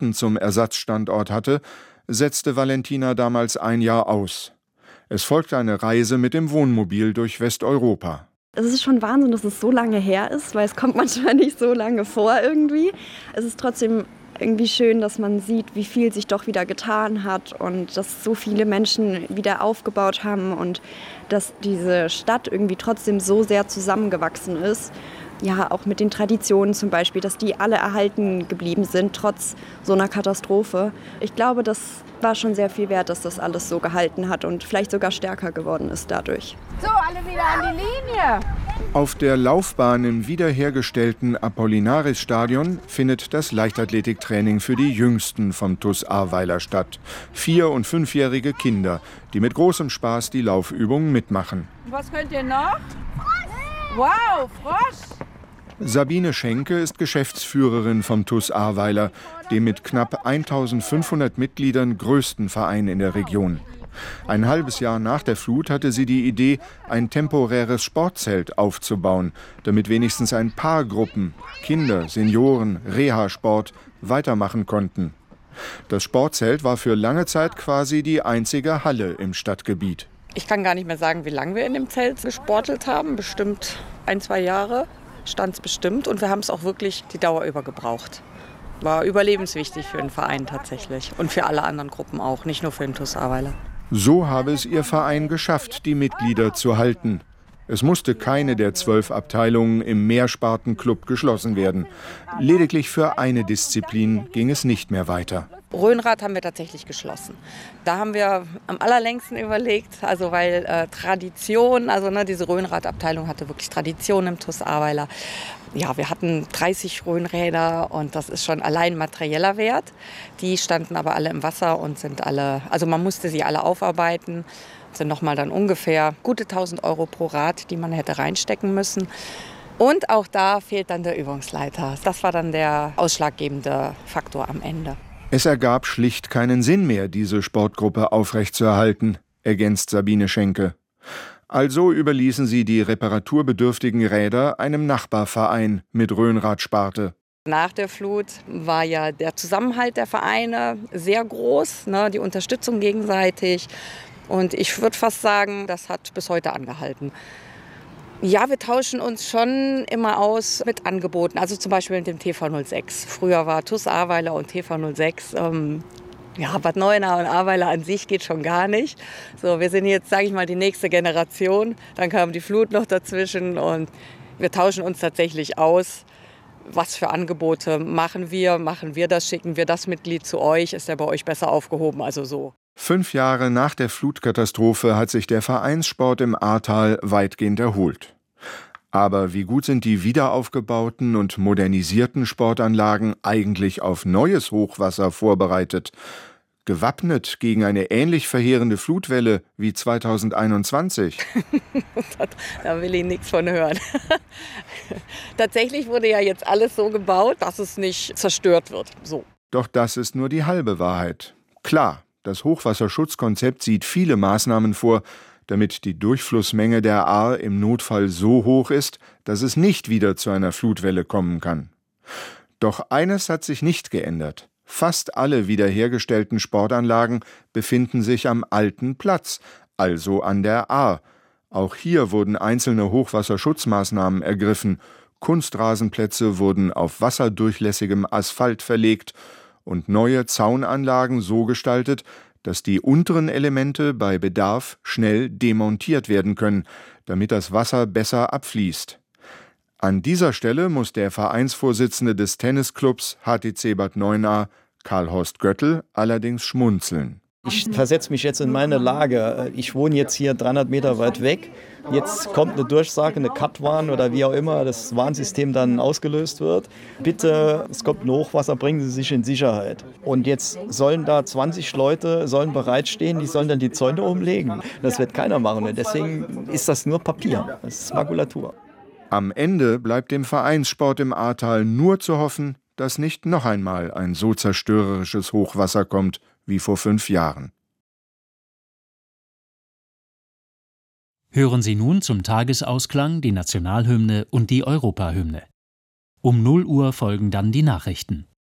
Experten zum Ersatzstandort hatte, setzte Valentina damals ein Jahr aus. Es folgte eine Reise mit dem Wohnmobil durch Westeuropa. Es ist schon Wahnsinn, dass es so lange her ist, weil es kommt manchmal nicht so lange vor irgendwie. Es ist trotzdem irgendwie schön, dass man sieht, wie viel sich doch wieder getan hat und dass so viele Menschen wieder aufgebaut haben und dass diese Stadt irgendwie trotzdem so sehr zusammengewachsen ist. Ja, auch mit den Traditionen zum Beispiel, dass die alle erhalten geblieben sind, trotz so einer Katastrophe. Ich glaube, das war schon sehr viel wert, dass das alles so gehalten hat und vielleicht sogar stärker geworden ist dadurch. So, alle wieder an die Linie! Auf der Laufbahn im wiederhergestellten Apollinaris-Stadion findet das Leichtathletiktraining für die Jüngsten vom TuS Ahrweiler statt. 4- und 5-jährige Kinder, die mit großem Spaß die Laufübungen mitmachen. Was könnt ihr noch? Wow, Frosch! Sabine Schenke ist Geschäftsführerin vom TuS Ahrweiler, dem mit knapp 1500 Mitgliedern größten Verein in der Region. Ein halbes Jahr nach der Flut hatte sie die Idee, ein temporäres Sportzelt aufzubauen, damit wenigstens ein paar Gruppen, Kinder, Senioren, Reha-Sport, weitermachen konnten. Das Sportzelt war für lange Zeit quasi die einzige Halle im Stadtgebiet. Ich kann gar nicht mehr sagen, wie lange wir in dem Zelt gesportelt haben. Bestimmt 1-2 Jahre stand es bestimmt. Und wir haben es auch wirklich die Dauer über gebraucht. War überlebenswichtig für den Verein tatsächlich. Und für alle anderen Gruppen auch, nicht nur für den TuS Ahrweiler. So habe es ihr Verein geschafft, die Mitglieder zu halten. Es musste keine der 12 Abteilungen im Mehrspartenclub geschlossen werden. Lediglich für eine Disziplin ging es nicht mehr weiter. Rhönrad haben wir tatsächlich geschlossen. Da haben wir am allerlängsten überlegt, also weil Tradition, also diese Rhönradabteilung hatte wirklich Tradition im TuS Ahrweiler. Ja, wir hatten 30 Rhönräder und das ist schon allein materieller Wert. Die standen aber alle im Wasser und sind alle, also man musste sie alle aufarbeiten. Sind nochmal dann ungefähr gute 1.000 Euro pro Rad, die man hätte reinstecken müssen. Und auch da fehlt dann der Übungsleiter. Das war dann der ausschlaggebende Faktor am Ende. Es ergab schlicht keinen Sinn mehr, diese Sportgruppe aufrechtzuerhalten, ergänzt Sabine Schenke. Also überließen sie die reparaturbedürftigen Räder einem Nachbarverein mit Rhönradsparte. Nach der Flut war ja der Zusammenhalt der Vereine sehr groß, die Unterstützung gegenseitig. Und ich würde fast sagen, das hat bis heute angehalten. Ja, wir tauschen uns schon immer aus mit Angeboten, also zum Beispiel mit dem TV06. Früher war TuS Ahrweiler und TV06. Bad Neuenahr und Ahrweiler an sich geht schon gar nicht. So, wir sind jetzt, sage ich mal, die nächste Generation. Dann kam die Flut noch dazwischen und wir tauschen uns tatsächlich aus. Was für Angebote machen wir das, schicken wir das Mitglied zu euch, ist der bei euch besser aufgehoben, also so. 5 Jahre nach der Flutkatastrophe hat sich der Vereinssport im Ahrtal weitgehend erholt. Aber wie gut sind die wiederaufgebauten und modernisierten Sportanlagen eigentlich auf neues Hochwasser vorbereitet? Gewappnet gegen eine ähnlich verheerende Flutwelle wie 2021? Da will ich nichts von hören. Tatsächlich wurde ja jetzt alles so gebaut, dass es nicht zerstört wird. So. Doch das ist nur die halbe Wahrheit. Klar, das Hochwasserschutzkonzept sieht viele Maßnahmen vor, damit die Durchflussmenge der Ahr im Notfall so hoch ist, dass es nicht wieder zu einer Flutwelle kommen kann. Doch eines hat sich nicht geändert. Fast alle wiederhergestellten Sportanlagen befinden sich am alten Platz, also an der Ahr. Auch hier wurden einzelne Hochwasserschutzmaßnahmen ergriffen. Kunstrasenplätze wurden auf wasserdurchlässigem Asphalt verlegt und neue Zaunanlagen so gestaltet, dass die unteren Elemente bei Bedarf schnell demontiert werden können, damit das Wasser besser abfließt. An dieser Stelle muss der Vereinsvorsitzende des Tennisclubs HTC Bad Neuenahr, Karl-Horst Göttl, allerdings schmunzeln. Ich versetze mich jetzt in meine Lage. Ich wohne jetzt hier 300 Meter weit weg. Jetzt kommt eine Durchsage, eine Cut-Warn oder wie auch immer das Warnsystem dann ausgelöst wird. Bitte, es kommt ein Hochwasser, bringen Sie sich in Sicherheit. Und jetzt sollen da 20 Leute bereitstehen, die sollen dann die Zäune umlegen. Das wird keiner machen. Und deswegen ist das nur Papier. Das ist Makulatur. Am Ende bleibt dem Vereinssport im Ahrtal nur zu hoffen, dass nicht noch einmal ein so zerstörerisches Hochwasser kommt wie vor 5 Jahren. Hören Sie nun zum Tagesausklang die Nationalhymne und die Europahymne. Um 0 Uhr folgen dann die Nachrichten.